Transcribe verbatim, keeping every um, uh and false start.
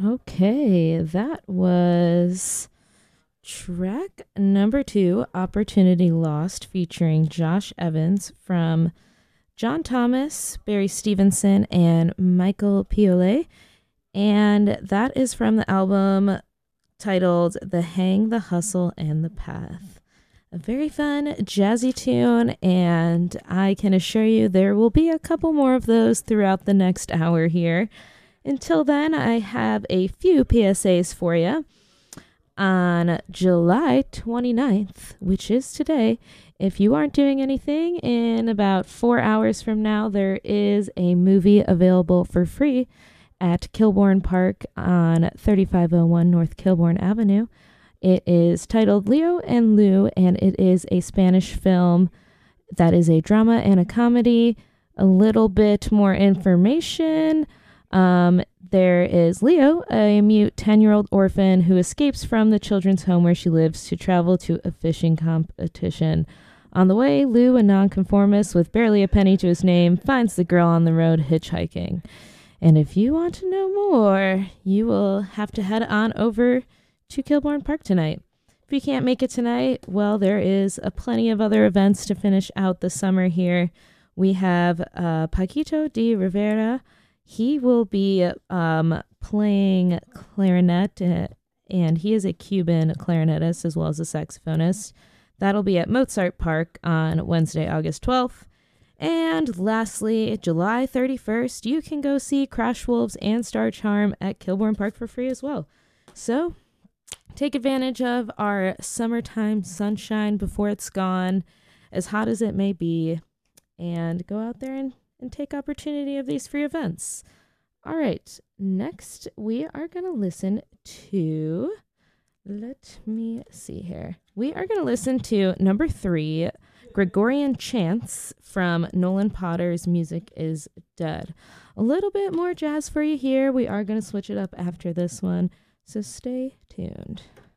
Okay, that was track number two, Opportunity Lost, featuring Josh Evans from John Thomas, Barry Stevenson, and Michael Piolet. And that is from the album titled The Hang, the Hustle, and the Path. A very fun, jazzy tune, and I can assure you there will be a couple more of those throughout the next hour here. Until then, I have a few P S As for you. On July twenty-ninth, which is today, if you aren't doing anything, in about four hours from now, there is a movie available for free at Kilbourne Park on thirty-five oh one North Kilbourne Avenue. It is titled Leo and Lou, and it is a Spanish film that is a drama and a comedy. A little bit more information. Um, there is Leo, a mute ten-year-old orphan who escapes from the children's home where she lives to travel to a fishing competition. On the way, Lou, a nonconformist with barely a penny to his name, finds the girl on the road hitchhiking. And if you want to know more, you will have to head on over to Kilbourne Park tonight. If you can't make it tonight, well, there is a plenty of other events to finish out the summer here. We have uh, Paquito de Rivera. He will be um, playing clarinet, uh, and he is a Cuban clarinetist as well as a saxophonist. That'll be at Mozart Park on Wednesday, August twelfth. And lastly, July thirty-first, you can go see Crash Wolves and Star Charm at Kilbourne Park for free as well. So take advantage of our summertime sunshine before it's gone, as hot as it may be, and go out there and and take opportunity of these free events. All right, next we are going to listen to, let me see here. We are going to listen to number three, Gregorian Chants from Nolan Potter's Music is Dead. A little bit more jazz for you here. We are going to switch it up after this one, so stay tuned.